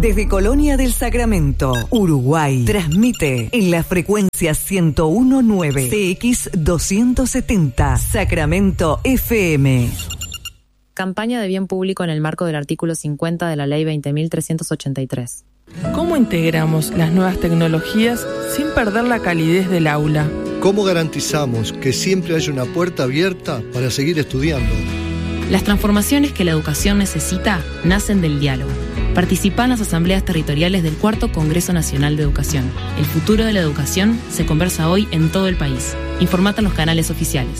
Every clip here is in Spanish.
Desde Colonia del Sacramento, Uruguay, transmite en la frecuencia 101.9 CX 270 Sacramento FM. Campaña de bien público en el marco del artículo 50 de la Ley 20.383. ¿Cómo integramos las nuevas tecnologías sin perder la calidez del aula? ¿Cómo garantizamos que siempre haya una puerta abierta para seguir estudiando? Las transformaciones que la educación necesita nacen del diálogo. Participa en las asambleas territoriales del 4º Congreso Nacional de Educación. El futuro de la educación se conversa hoy en todo el país. Informate en los canales oficiales.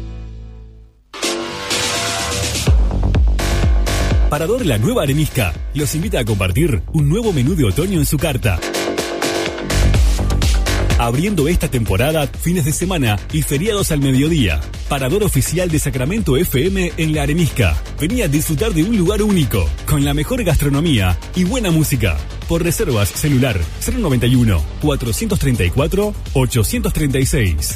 Parador La Nueva Arenisca los invita a compartir un nuevo menú de otoño en su carta. Abriendo esta temporada, fines de semana y feriados al mediodía. Parador oficial de Sacramento FM en La Arenisca. Vení a disfrutar de un lugar único, con la mejor gastronomía y buena música. Por reservas, celular 091-434-836.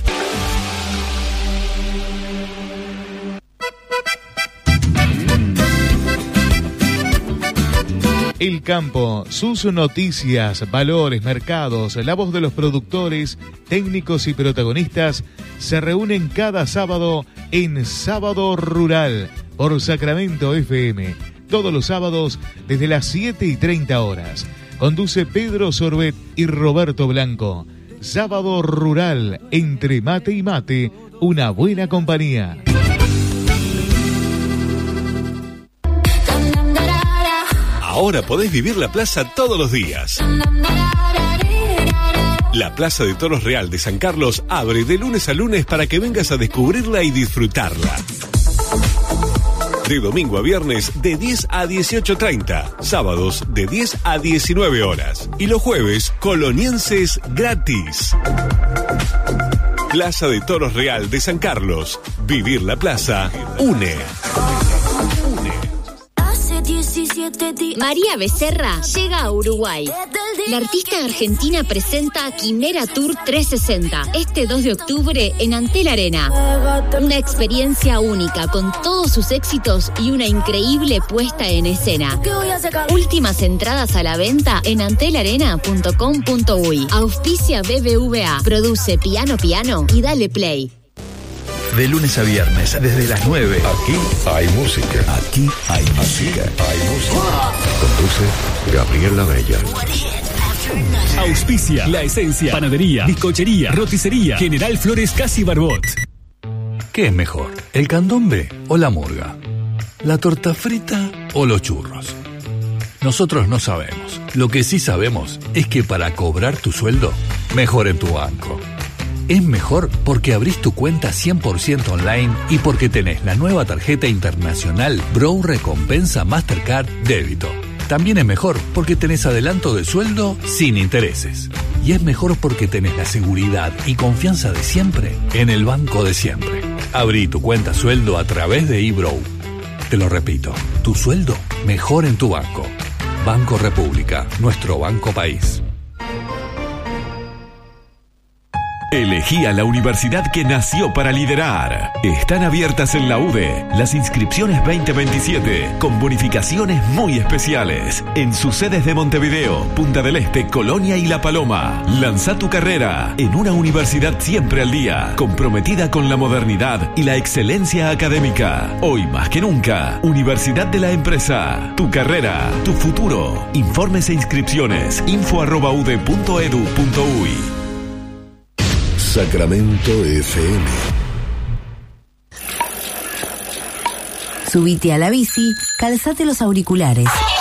El campo, sus noticias, valores, mercados, la voz de los productores, técnicos y protagonistas se reúnen cada sábado en Sábado Rural por Sacramento FM. Todos los sábados desde las 7:30 horas. Conduce Pedro Sorbet y Roberto Blanco. Sábado Rural, entre mate y mate, una buena compañía. Ahora podés vivir la plaza todos los días. La Plaza de Toros Real de San Carlos abre de lunes a lunes para que vengas a descubrirla y disfrutarla. De domingo a viernes de 10 a 18:30, sábados de 10 a 19 horas y los jueves colonienses gratis. Plaza de Toros Real de San Carlos. Vivir la plaza une. María Becerra llega a Uruguay. La artista argentina presenta Quimera Tour 360 este 2 de octubre en Antel Arena. Una experiencia única con todos sus éxitos y una increíble puesta en escena. Últimas entradas a la venta en antelarena.com.uy. Auspicia BBVA. Produce Piano Piano y dale play. De lunes a viernes, desde las 9. Aquí hay música. Aquí hay música. Hay música. Conduce Gabriela Bella. Auspicia La Esencia, panadería, bizcochería, roticería, General Flores Casi Barbot. ¿Qué es mejor, el candombe o la murga? ¿La torta frita o los churros? Nosotros no sabemos. Lo que sí sabemos es que para cobrar tu sueldo, mejor en tu banco. Es mejor porque abrís tu cuenta 100% online y porque tenés la nueva tarjeta internacional Bro Recompensa Mastercard Débito. También es mejor porque tenés adelanto de sueldo sin intereses. Y es mejor porque tenés la seguridad y confianza de siempre en el banco de siempre. Abrí tu cuenta sueldo a través de eBrow. Te lo repito, tu sueldo mejor en tu banco. Banco República, nuestro banco país. Elegí a la universidad que nació para liderar. Están abiertas en la UDE las inscripciones 2027 con bonificaciones muy especiales en sus sedes de Montevideo, Punta del Este, Colonia y La Paloma. Lanza tu carrera en una universidad siempre al día, comprometida con la modernidad y la excelencia académica. Hoy más que nunca, Universidad de la Empresa. Tu carrera, tu futuro. Informes e inscripciones info@ude.edu.uy. Sacramento FM. Subite a la bici, calzate los auriculares.